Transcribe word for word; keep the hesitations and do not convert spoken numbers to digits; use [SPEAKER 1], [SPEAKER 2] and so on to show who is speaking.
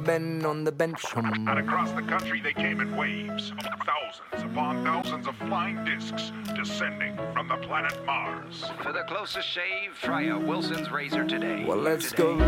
[SPEAKER 1] Ben on the bench. Hum.
[SPEAKER 2] And across the country they came in waves, thousands upon thousands of flying discs descending from the planet Mars.
[SPEAKER 3] For the closest shave, try a Wilson's razor today.
[SPEAKER 1] Well, let's
[SPEAKER 3] today.
[SPEAKER 1] go